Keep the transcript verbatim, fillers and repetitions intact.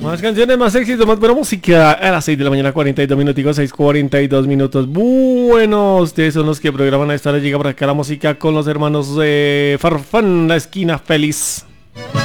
Más canciones, más éxitos, más buena música. A las seis de la mañana, cuarenta y dos minutos, seis cuarenta y dos minutos. Bueno, ustedes son los que programan a esta hora. Llega por acá la música con los hermanos de Farfán, la esquina feliz.